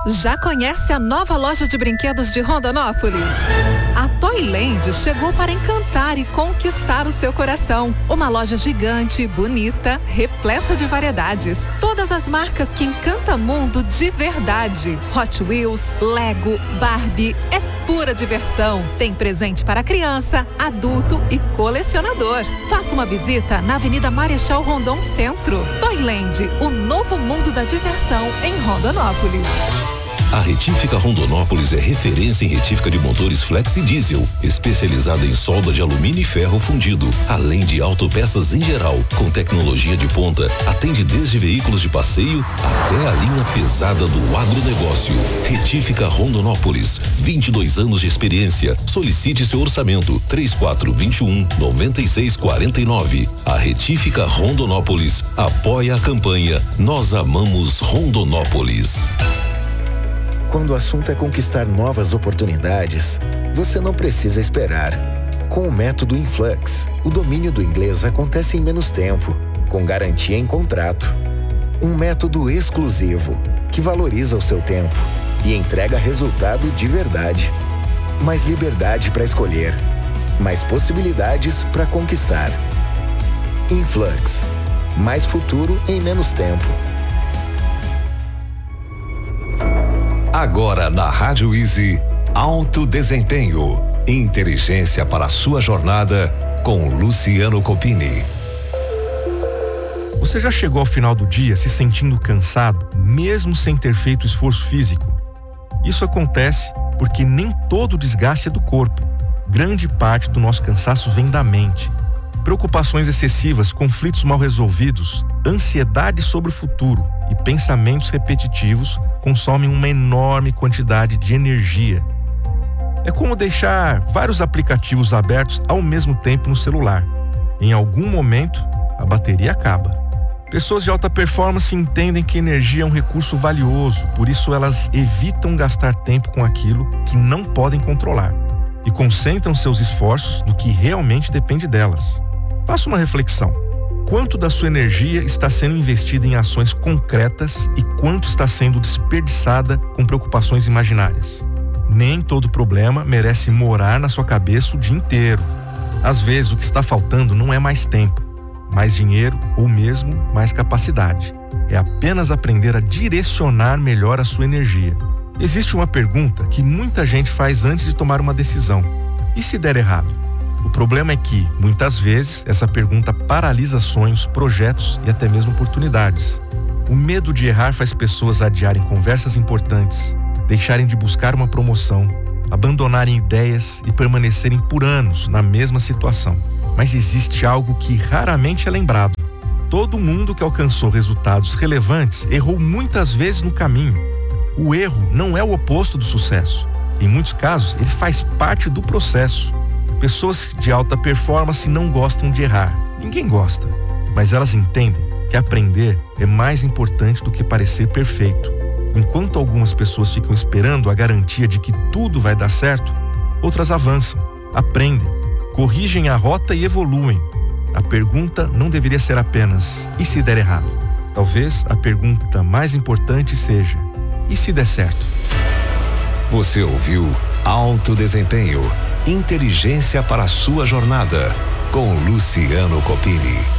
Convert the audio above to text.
Já conhece a nova loja de brinquedos de Rondonópolis? A Toyland chegou para encantar e conquistar o seu coração. Uma loja gigante, bonita, repleta de variedades. Todas as marcas que encantam o mundo de verdade. Hot Wheels, Lego, Barbie, é pura diversão. Tem presente para criança, adulto e colecionador. Faça uma visita na Avenida Marechal Rondon Centro. Toyland, o novo mundo da diversão em Rondonópolis. A Retífica Rondonópolis é referência em retífica de motores flex e diesel, especializada em solda de alumínio e ferro fundido, além de autopeças em geral, com tecnologia de ponta, atende desde veículos de passeio até a linha pesada do agronegócio. Retífica Rondonópolis, 22 anos de experiência. Solicite seu orçamento, 3421-9649. A Retífica Rondonópolis apoia a campanha Nós Amamos Rondonópolis. Quando o assunto é conquistar novas oportunidades, você não precisa esperar. Com o método Influx, o domínio do inglês acontece em menos tempo, com garantia em contrato. Um método exclusivo, que valoriza o seu tempo e entrega resultado de verdade. Mais liberdade para escolher, mais possibilidades para conquistar. Influx, mais futuro em menos tempo. Agora na Rádio Easy, Alto Desempenho, inteligência para a sua jornada com Luciano Copini. Você já chegou ao final do dia se sentindo cansado, mesmo sem ter feito esforço físico? Isso acontece porque nem todo o desgaste é do corpo. Grande parte do nosso cansaço vem da mente. Preocupações excessivas, conflitos mal resolvidos, ansiedade sobre o futuro e pensamentos repetitivos consomem uma enorme quantidade de energia. É como deixar vários aplicativos abertos ao mesmo tempo no celular. Em algum momento, a bateria acaba. Pessoas de alta performance entendem que energia é um recurso valioso, por isso elas evitam gastar tempo com aquilo que não podem controlar e concentram seus esforços no que realmente depende delas. Faça uma reflexão. Quanto da sua energia está sendo investida em ações concretas e quanto está sendo desperdiçada com preocupações imaginárias? Nem todo problema merece morar na sua cabeça o dia inteiro. Às vezes o que está faltando não é mais tempo, mais dinheiro ou mesmo mais capacidade. É apenas aprender a direcionar melhor a sua energia. Existe uma pergunta que muita gente faz antes de tomar uma decisão. E se der errado? O problema é que, muitas vezes, essa pergunta paralisa sonhos, projetos e até mesmo oportunidades. O medo de errar faz pessoas adiarem conversas importantes, deixarem de buscar uma promoção, abandonarem ideias e permanecerem por anos na mesma situação. Mas existe algo que raramente é lembrado. Todo mundo que alcançou resultados relevantes errou muitas vezes no caminho. O erro não é o oposto do sucesso. Em muitos casos, ele faz parte do processo. Pessoas de alta performance não gostam de errar. Ninguém gosta. Mas elas entendem que aprender é mais importante do que parecer perfeito. Enquanto algumas pessoas ficam esperando a garantia de que tudo vai dar certo, outras avançam, aprendem, corrigem a rota e evoluem. A pergunta não deveria ser apenas, e se der errado? Talvez a pergunta mais importante seja, e se der certo? Você ouviu Alto Desempenho, inteligência para a sua jornada, com Luciano Copini.